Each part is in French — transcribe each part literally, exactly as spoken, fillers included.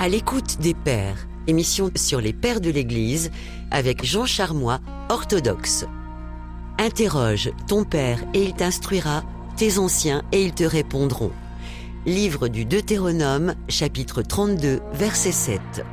À l'écoute des pères, émission sur les pères de l'Église avec Jean Charmois, orthodoxe. Interroge ton père et il t'instruira, tes anciens et ils te répondront. Livre du Deutéronome, chapitre trente-deux, verset sept.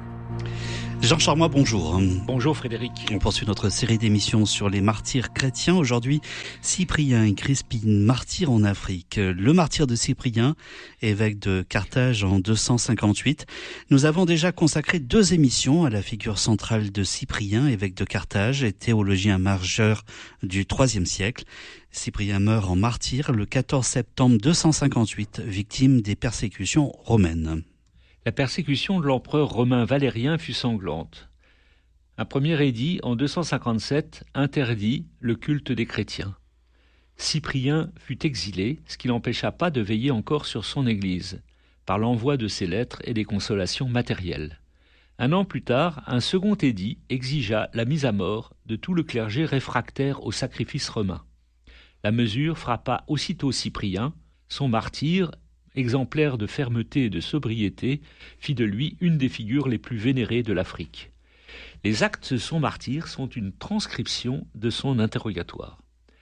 Jean Charmois, bonjour. Bonjour Frédéric. On poursuit notre série d'émissions sur les martyrs chrétiens. Aujourd'hui, Cyprien et Crispine, martyrs en Afrique. Le martyr de Cyprien, évêque de Carthage en deux cent cinquante-huit. Nous avons déjà consacré deux émissions à la figure centrale de Cyprien, évêque de Carthage et théologien majeur du troisième siècle. Cyprien meurt en martyr le quatorze septembre deux cent cinquante-huit, victime des persécutions romaines. La persécution de l'empereur romain Valérien fut sanglante. Un premier édit, en deux cent cinquante-sept, interdit le culte des chrétiens. Cyprien fut exilé, ce qui n'empêcha pas de veiller encore sur son Église, par l'envoi de ses lettres et des consolations matérielles. Un an plus tard, un second édit exigea la mise à mort de tout le clergé réfractaire au sacrifice romain. La mesure frappa aussitôt Cyprien, son martyr, exemplaire de fermeté et de sobriété, fit de lui une des figures les plus vénérées de l'Afrique. Les actes de son martyr sont une transcription de son interrogatoire.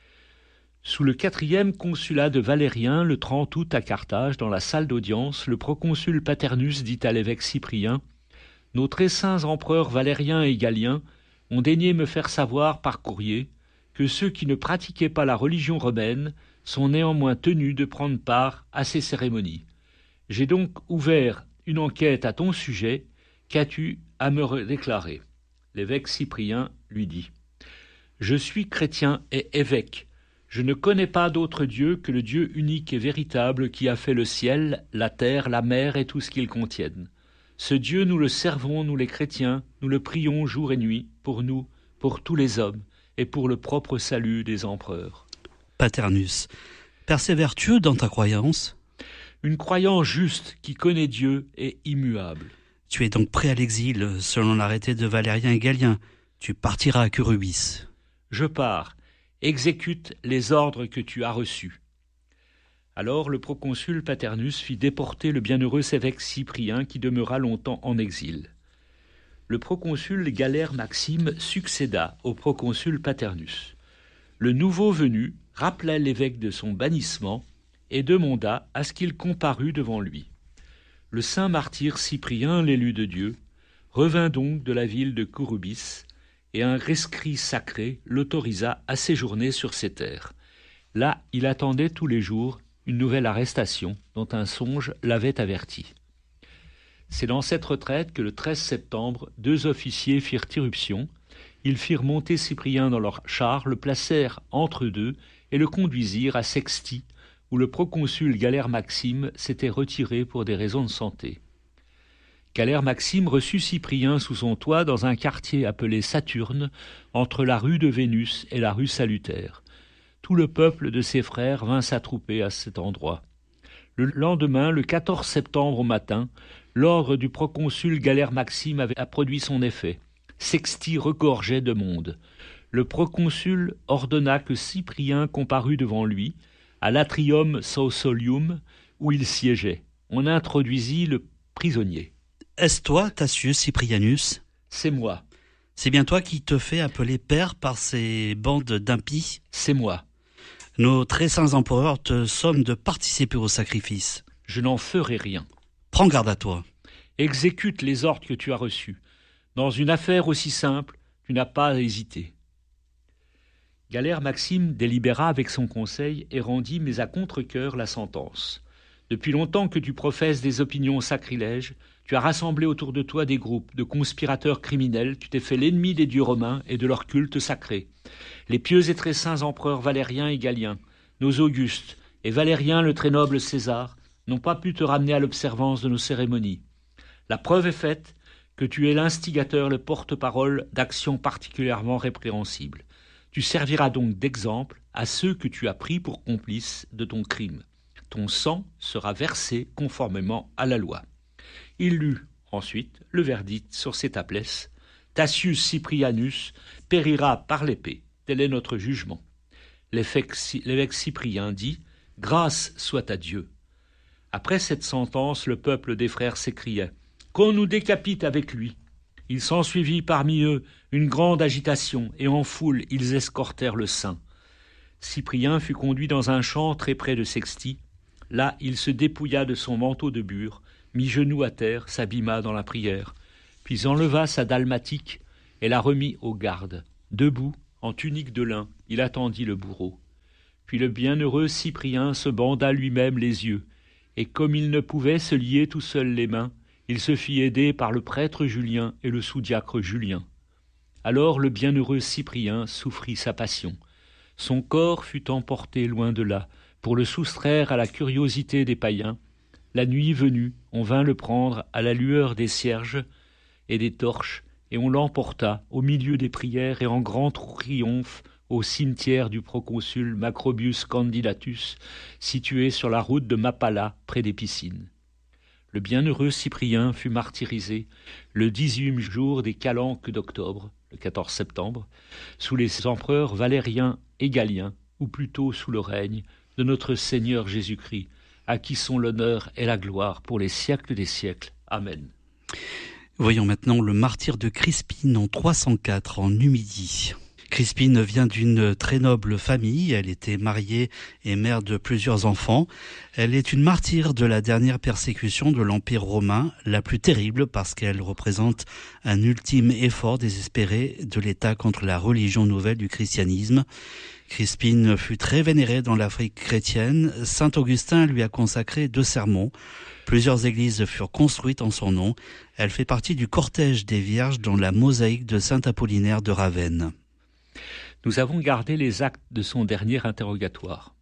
Sous le quatrième consulat de Valérien, le trente août à Carthage, dans la salle d'audience, le proconsul Paternus dit à l'évêque Cyprien « Nos très saints empereurs Valérien et Galien ont daigné me faire savoir par courrier que ceux qui ne pratiquaient pas la religion romaine sont néanmoins tenus de prendre part à ces cérémonies. J'ai donc ouvert une enquête à ton sujet. Qu'as-tu à me déclarer ?» L'évêque Cyprien lui dit « Je suis chrétien et évêque. Je ne connais pas d'autre Dieu que le Dieu unique et véritable qui a fait le ciel, la terre, la mer et tout ce qu'ils contiennent. Ce Dieu, nous le servons, nous les chrétiens, nous le prions jour et nuit, pour nous, pour tous les hommes, et pour le propre salut des empereurs. » Paternus, persévères-tu dans ta croyance ? Une croyance juste qui connaît Dieu est immuable. Tu es donc prêt à l'exil, selon l'arrêté de Valérien et Galien. Tu partiras à Curubis. Je pars. Exécute les ordres que tu as reçus. Alors le proconsul Paternus fit déporter le bienheureux évêque Cyprien qui demeura longtemps en exil. Le proconsul Galère Maxime succéda au proconsul Paternus. Le nouveau venu rappela l'évêque de son bannissement et demanda à ce qu'il comparût devant lui. Le saint martyr Cyprien, l'élu de Dieu, revint donc de la ville de Curubis, et un rescrit sacré l'autorisa à séjourner sur ses terres. Là, il attendait tous les jours une nouvelle arrestation dont un songe l'avait averti. C'est dans cette retraite que le treize septembre, deux officiers firent irruption. Ils firent monter Cyprien dans leur char, le placèrent entre deux et le conduisirent à Sextie, où le proconsul Galère Maxime s'était retiré pour des raisons de santé. Galère Maxime reçut Cyprien sous son toit dans un quartier appelé Saturne, entre la rue de Vénus et la rue Salutaire. Tout le peuple de ses frères vint s'attrouper à cet endroit. Le lendemain, le quatorze septembre au matin, l'ordre du proconsul Galère Maxime avait produit son effet. Sextie regorgeait de monde. Le proconsul ordonna que Cyprien comparût devant lui, à l'atrium Sausolium, où il siégeait. On introduisit le prisonnier. « Est-ce toi, Tacius Cyprianus ?»« C'est moi. »« C'est bien toi qui te fais appeler père par ces bandes d'impies ?»« C'est moi. »« Nos très saints empereurs te somment de participer au sacrifice. »« Je n'en ferai rien. »« Prends garde à toi. »« Exécute les ordres que tu as reçus. Dans une affaire aussi simple, tu n'as pas à hésiter. » Galère Maxime délibéra avec son conseil et rendit, mais à contre-cœur, la sentence. Depuis longtemps que tu professes des opinions sacrilèges, tu as rassemblé autour de toi des groupes de conspirateurs criminels, tu t'es fait l'ennemi des dieux romains et de leur culte sacré. Les pieux et très saints empereurs Valérien et Galien, nos Augustes et Valérien le très noble César n'ont pas pu te ramener à l'observance de nos cérémonies. La preuve est faite que tu es l'instigateur, le porte-parole d'actions particulièrement répréhensibles. Tu serviras donc d'exemple à ceux que tu as pris pour complices de ton crime. Ton sang sera versé conformément à la loi. Il lut ensuite le verdict sur ces tablesses. Tacius Cyprianus périra par l'épée. Tel est notre jugement. L'évêque Cyprien dit « Grâce soit à Dieu ». Après cette sentence, le peuple des frères s'écriait « qu'on nous décapite avec lui. Il s'ensuivit parmi eux une grande agitation, et en foule ils escortèrent le saint. Cyprien fut conduit dans un champ très près de Sextie. Là, il se dépouilla de son manteau de bure, mit genoux à terre, s'abîma dans la prière, puis enleva sa dalmatique et la remit aux gardes. Debout, en tunique de lin, il attendit le bourreau. Puis le bienheureux Cyprien se banda lui-même les yeux, et comme il ne pouvait se lier tout seul les mains, il se fit aider par le prêtre Julien et le sous-diacre Julien. Alors le bienheureux Cyprien souffrit sa passion. Son corps fut emporté loin de là, pour le soustraire à la curiosité des païens. La nuit venue, on vint le prendre à la lueur des cierges et des torches, et on l'emporta au milieu des prières et en grand triomphe au cimetière du proconsul Macrobius Candidatus, situé sur la route de Mapala, près des piscines. Le bienheureux Cyprien fut martyrisé le dix-huitième jour des calenques d'octobre, le quatorze septembre, sous les empereurs Valérien et Galien, ou plutôt sous le règne de notre Seigneur Jésus-Christ, à qui sont l'honneur et la gloire pour les siècles des siècles. Amen. Voyons maintenant le martyre de Crispine en trois cent quatre en Numidie. Crispine vient d'une très noble famille, elle était mariée et mère de plusieurs enfants. Elle est une martyre de la dernière persécution de l'Empire romain, la plus terrible parce qu'elle représente un ultime effort désespéré de l'État contre la religion nouvelle du christianisme. Crispine fut très vénérée dans l'Afrique chrétienne. Saint Augustin lui a consacré deux sermons. Plusieurs églises furent construites en son nom. Elle fait partie du cortège des Vierges dans la mosaïque de Saint Apollinaire de Ravenne. Nous avons gardé les actes de son dernier interrogatoire.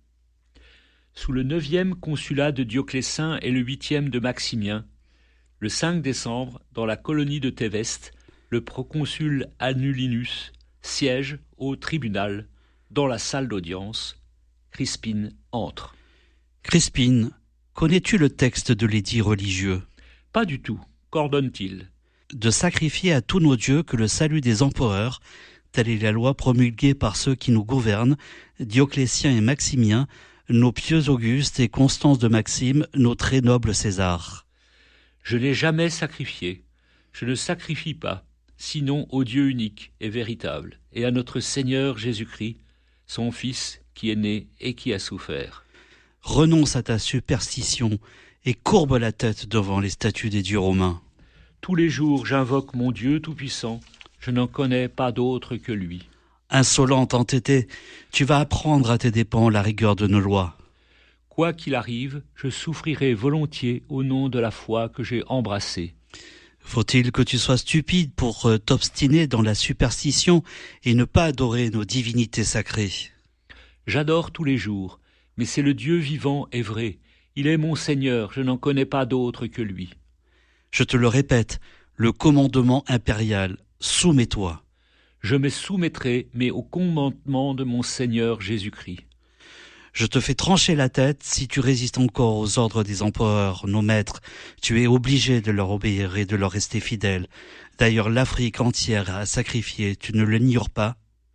Sous le neuvième consulat de Dioclétien et le huitième de Maximien, le cinq décembre, dans la colonie de Théveste, le proconsul Anulinus siège au tribunal, dans la salle d'audience. Crispine entre. Crispine, connais-tu le texte de l'édit religieux ? Pas du tout. Qu'ordonne-t-il ? De sacrifier à tous nos dieux que le salut des empereurs, telle est la loi promulguée par ceux qui nous gouvernent, Dioclétien et Maximien, nos pieux Augustes et Constance de Maxime, nos très nobles César. Je n'ai jamais sacrifié. Je ne sacrifie pas, sinon au Dieu unique et véritable, et à notre Seigneur Jésus-Christ, son Fils, qui est né et qui a souffert. Renonce à ta superstition et courbe la tête devant les statues des dieux romains. Tous les jours j'invoque mon Dieu tout-puissant, je n'en connais pas d'autre que lui. Insolente entêtée, tu vas apprendre à tes dépens la rigueur de nos lois. Quoi qu'il arrive, je souffrirai volontiers au nom de la foi que j'ai embrassée. Faut-il que tu sois stupide pour t'obstiner dans la superstition et ne pas adorer nos divinités sacrées ? J'adore tous les jours, mais c'est le Dieu vivant et vrai. Il est mon Seigneur, je n'en connais pas d'autre que lui. Je te le répète, le commandement impérial, soumets-toi. Je me soumettrai, mais au commandement de mon Seigneur Jésus-Christ. Je te fais trancher la tête si tu résistes encore aux ordres des empereurs, nos maîtres. Tu es obligé de leur obéir et de leur rester fidèle. D'ailleurs, l'Afrique entière a sacrifié, tu ne l'ignores pas ?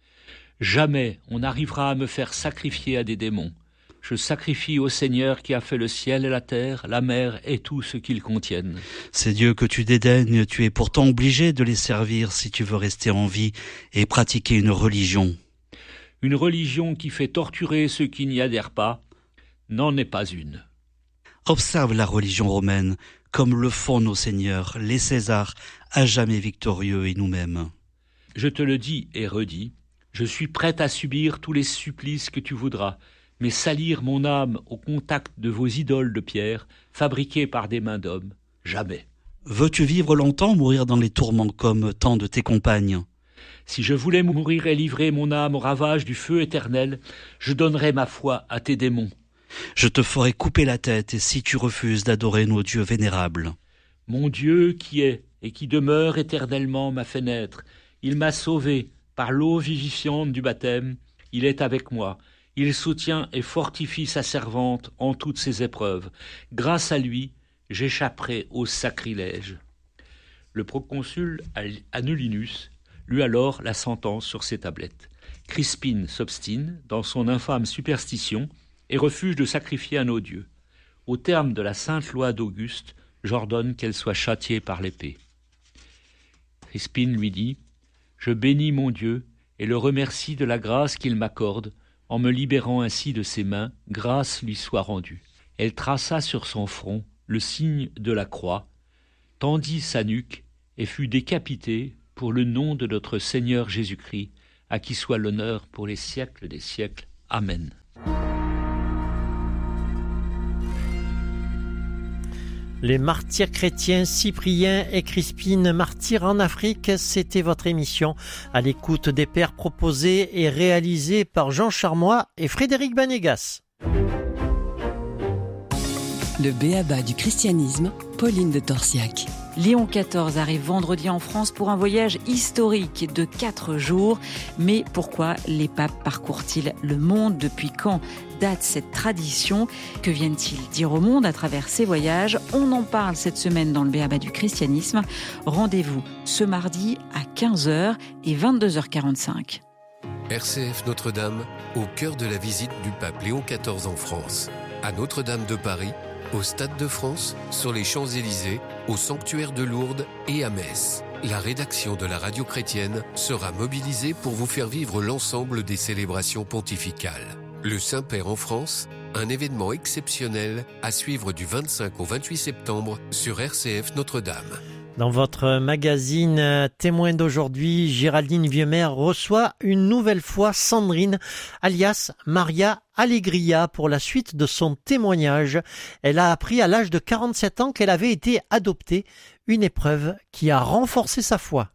Jamais on n'arrivera à me faire sacrifier à des démons. Je sacrifie au Seigneur qui a fait le ciel et la terre, la mer et tout ce qu'ils contiennent. Ces dieux que tu dédaignes, tu es pourtant obligé de les servir si tu veux rester en vie et pratiquer une religion. Une religion qui fait torturer ceux qui n'y adhèrent pas n'en est pas une. Observe la religion romaine, comme le font nos seigneurs, les Césars, à jamais victorieux et nous-mêmes. Je te le dis et redis, je suis prête à subir tous les supplices que tu voudras, mais salir mon âme au contact de vos idoles de pierre, fabriquées par des mains d'hommes, jamais. Veux-tu vivre longtemps, mourir dans les tourments comme tant de tes compagnes ? Si je voulais mourir et livrer mon âme au ravage du feu éternel, je donnerais ma foi à tes démons. Je te ferai couper la tête si tu refuses d'adorer nos dieux vénérables. Mon Dieu qui est et qui demeure éternellement m'a fait naître. Il m'a sauvé par l'eau vivifiante du baptême. Il est avec moi. Il soutient et fortifie sa servante en toutes ses épreuves. Grâce à lui, j'échapperai au sacrilège. Le proconsul Anulinus lut alors la sentence sur ses tablettes. Crispine s'obstine dans son infâme superstition et refuse de sacrifier à nos dieux. Au terme de la sainte loi d'Auguste, j'ordonne qu'elle soit châtiée par l'épée. » Crispine lui dit « Je bénis mon Dieu et le remercie de la grâce qu'il m'accorde, en me libérant ainsi de ses mains, grâce lui soit rendue. » Elle traça sur son front le signe de la croix, tendit sa nuque et fut décapitée pour le nom de notre Seigneur Jésus-Christ, à qui soit l'honneur pour les siècles des siècles. Amen. Les martyrs chrétiens Cyprien et Crispine, martyrs en Afrique, c'était votre émission à l'écoute des pères proposés et réalisée par Jean Charmois et Frédéric Banégas. Le b.a.-ba du christianisme, Pauline de Torsiac. Léon quatorze arrive vendredi en France pour un voyage historique de quatre jours. Mais pourquoi les papes parcourent-ils le monde ? Depuis quand date cette tradition ? Que viennent-ils dire au monde à travers ces voyages ? On en parle cette semaine dans le b.a.-ba du christianisme. Rendez-vous ce mardi à quinze heures et vingt-deux heures quarante-cinq. R C F Notre-Dame, au cœur de la visite du pape Léon quatorze en France. À Notre-Dame de Paris, au Stade de France, sur les Champs-Élysées, au sanctuaire de Lourdes et à Metz. La rédaction de la radio chrétienne sera mobilisée pour vous faire vivre l'ensemble des célébrations pontificales. Le Saint-Père en France, un événement exceptionnel à suivre du vingt-cinq au vingt-huit septembre sur R C F Notre-Dame. Dans votre magazine Témoin d'aujourd'hui, Géraldine Vieuxmer reçoit une nouvelle fois Sandrine, alias Maria Allegria, pour la suite de son témoignage. Elle a appris à l'âge de quarante-sept ans qu'elle avait été adoptée, une épreuve qui a renforcé sa foi.